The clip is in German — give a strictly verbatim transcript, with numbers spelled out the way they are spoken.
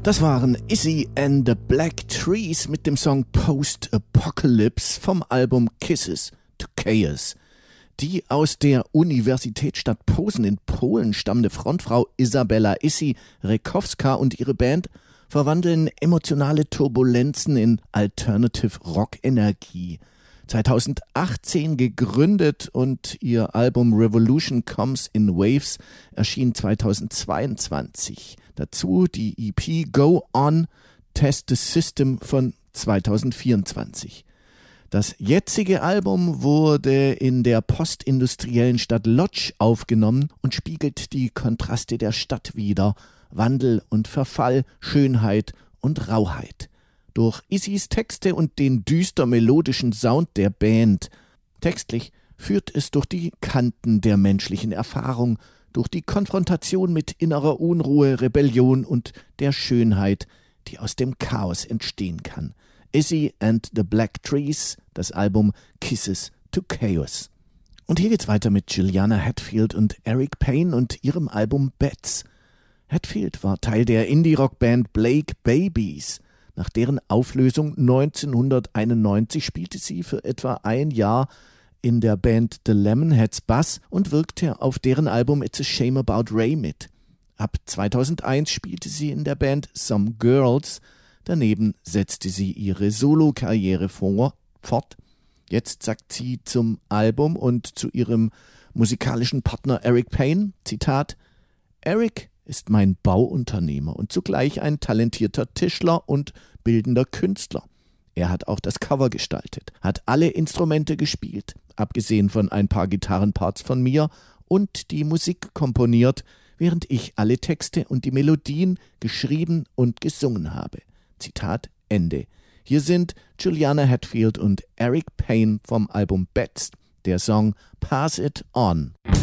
Das waren Izzy and the Black Trees mit dem Song Post-Apocalypse vom Album Kisses to Chaos. Die aus der Universitätsstadt Posen in Polen stammende Frontfrau Isabella Izzy Rekowska und ihre Band verwandeln emotionale Turbulenzen in Alternative Rock Energie. zweitausendachtzehn gegründet und ihr Album Revolution Comes in Waves erschien zweitausendzweiundzwanzig. Dazu die E P Go On, Test the System von zweitausendvierundzwanzig. Das jetzige Album wurde in der postindustriellen Stadt Łódź aufgenommen und spiegelt die Kontraste der Stadt wider: Wandel und Verfall, Schönheit und Rauheit. Durch Izzys Texte und den düster melodischen Sound der Band. Textlich führt es durch die Kanten der menschlichen Erfahrung, durch die Konfrontation mit innerer Unruhe, Rebellion und der Schönheit, die aus dem Chaos entstehen kann. Izzy and the Black Trees, das Album Kisses to Chaos. Und hier geht's weiter mit Juliana Hatfield und Eric Payne und ihrem Album Bats. Hatfield war Teil der Indie-Rock-Band Blake Babies. Nach deren Auflösung neunzehnhunderteinundneunzig spielte sie für etwa ein Jahr in der Band The Lemonheads Bass und wirkte auf deren Album It's a Shame About Ray mit. Ab zweitausendeins spielte sie in der Band Some Girls. Daneben setzte sie ihre Solo-Karriere vor, fort. Jetzt sagt sie zum Album und zu ihrem musikalischen Partner Eric Payne, Zitat: Eric ist mein Bauunternehmer und zugleich ein talentierter Tischler und bildender Künstler. Er hat auch das Cover gestaltet, hat alle Instrumente gespielt, abgesehen von ein paar Gitarrenparts von mir, und die Musik komponiert, während ich alle Texte und die Melodien geschrieben und gesungen habe. Zitat Ende. Hier sind Juliana Hatfield und Eric Payne vom Album Bats, der Song Pass It On.